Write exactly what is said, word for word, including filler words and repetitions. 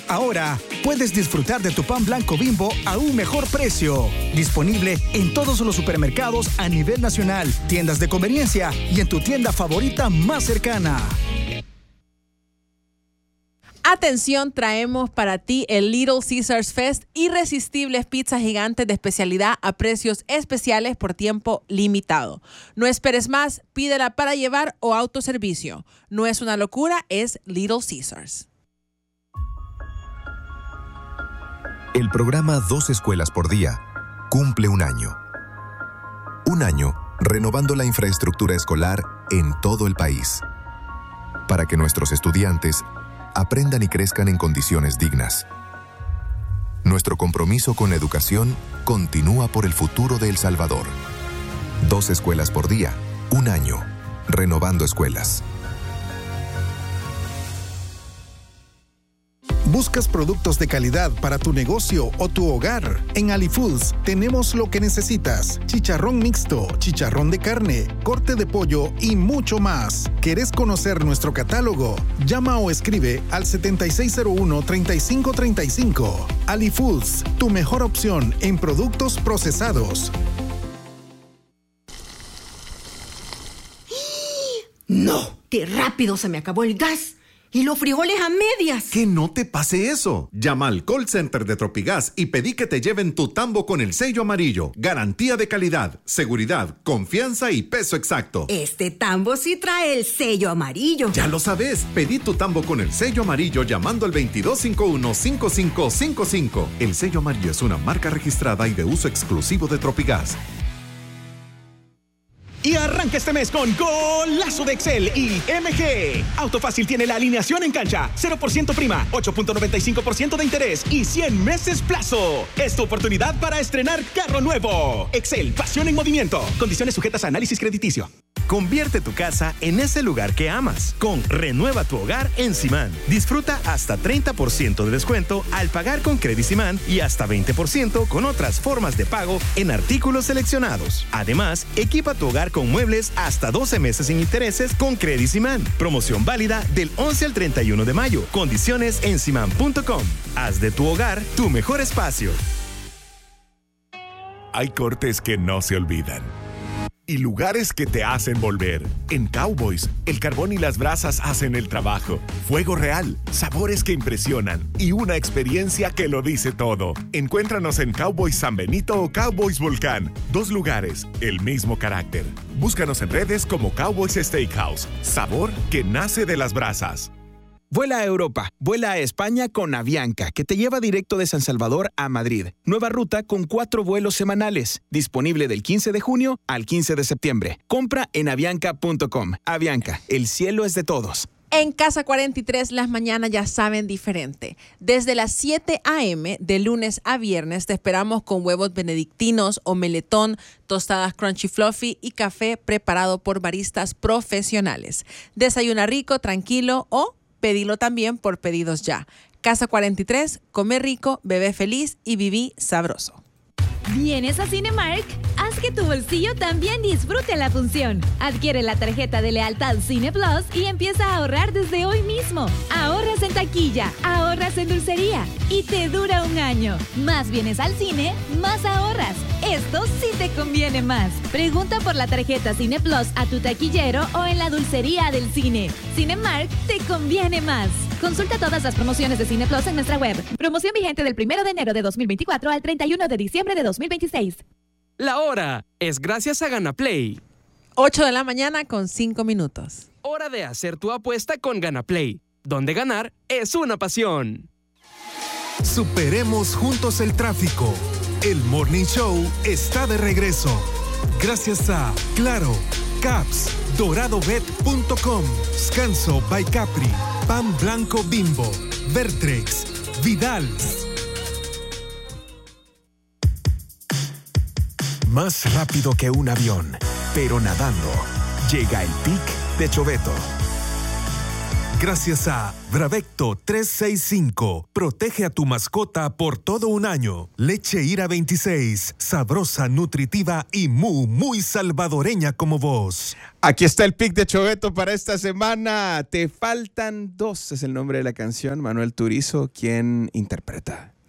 Ahora puedes disfrutar de tu pan blanco Bimbo a un mejor precio. Disponible en todos los supermercados a nivel nacional, tiendas de conveniencia y en tu tienda favorita más cercana. Atención, traemos para ti el Little Caesars Fest, irresistibles pizzas gigantes de especialidad a precios especiales por tiempo limitado. No esperes más, pídela para llevar o autoservicio. No es una locura, es Little Caesars. El programa Dos Escuelas por Día cumple un año. Un año renovando la infraestructura escolar en todo el país, para que nuestros estudiantes aprendan y crezcan en condiciones dignas. Nuestro compromiso con la educación continúa por el futuro de El Salvador. Dos escuelas por día, un año, renovando escuelas. ¿Buscas productos de calidad para tu negocio o tu hogar? En Ali Foods tenemos lo que necesitas. Chicharrón mixto, chicharrón de carne, corte de pollo y mucho más. ¿Querés conocer nuestro catálogo? Llama o escribe al setenta y seis cero uno, treinta y cinco treinta y cinco. Ali Foods, tu mejor opción en productos procesados. ¡No! ¡Qué rápido se me acabó el gas! ¡Y los frijoles a medias! ¡Que no te pase eso! Llama al call center de Tropigas y pedí que te lleven tu tambo con el sello amarillo. Garantía de calidad, seguridad, confianza y peso exacto. Este tambo sí trae el sello amarillo. Ya lo sabes, pedí tu tambo con el sello amarillo llamando al veintidós cincuenta y uno, cincuenta y cinco cincuenta y cinco. El sello amarillo es una marca registrada y de uso exclusivo de Tropigas. Y arranca este mes con Golazo de Excel y M G. Autofácil tiene la alineación en cancha, cero por ciento prima, ocho punto noventa y cinco por ciento de interés y cien meses plazo. Es tu oportunidad para estrenar carro nuevo. Excel, pasión en movimiento. Condiciones sujetas a análisis crediticio. Convierte tu casa en ese lugar que amas con Renueva tu Hogar en Simán. Disfruta hasta treinta por ciento de descuento al pagar con Credit Simán y hasta veinte por ciento con otras formas de pago en artículos seleccionados. Además, equipa tu hogar con muebles hasta doce meses sin intereses con Credit Simán. Promoción válida del once al treinta y uno de mayo. Condiciones en simán punto com. Haz de tu hogar tu mejor espacio. Hay cortes que no se olvidan y lugares que te hacen volver. En Cowboys, el carbón y las brasas hacen el trabajo. Fuego real, sabores que impresionan y una experiencia que lo dice todo. Encuéntranos en Cowboys San Benito o Cowboys Volcán. Dos lugares, el mismo carácter. Búscanos en redes como Cowboys Steakhouse. Sabor que nace de las brasas. Vuela a Europa, vuela a España con Avianca, que te lleva directo de San Salvador a Madrid. Nueva ruta con cuatro vuelos semanales, disponible del quince de junio al quince de septiembre. Compra en avianca punto com. Avianca, el cielo es de todos. En Casa cuarenta y tres las mañanas ya saben diferente. Desde las siete a.m. de lunes a viernes te esperamos con huevos benedictinos, omeletón, tostadas crunchy fluffy y café preparado por baristas profesionales. Desayuna rico, tranquilo o pedilo también por pedidos ya. Casa cuarenta y tres, come rico, bebé feliz y viví sabroso. ¿Vienes a Cinemark? Haz que tu bolsillo también disfrute la función. Adquiere la tarjeta de lealtad Cine Plus y empieza a ahorrar desde hoy mismo. Ahorras en taquilla, ahorras en dulcería y te dura un año. Más vienes al cine, más ahorras. Esto sí te conviene más. Pregunta por la tarjeta Cine Plus a tu taquillero o en la dulcería del cine. Cinemark te conviene más. Consulta todas las promociones de Cine Plus en nuestra web. Promoción vigente del primero de enero de dos mil veinticuatro al treinta y uno de diciembre de dos mil veintiséis. La hora es gracias a GanaPlay. ocho de la mañana con cinco minutos. Hora de hacer tu apuesta con GanaPlay, donde ganar es una pasión. Superemos juntos el tráfico. El Morning Show está de regreso. Gracias a Claro, Caps, doradobet punto com, Scanso by Capri, Pan Blanco Bimbo, Vertrex, Vidals. Más rápido que un avión, pero nadando. Llega el Pic de Choveto. Gracias a Bravecto trescientos sesenta y cinco. Protege a tu mascota por todo un año. Leche Ira veintiséis. Sabrosa, nutritiva y muy, muy salvadoreña como vos. Aquí está el pick de Choveto para esta semana. Te faltan dos, es el nombre de la canción. Manuel Turizo, quien interpreta.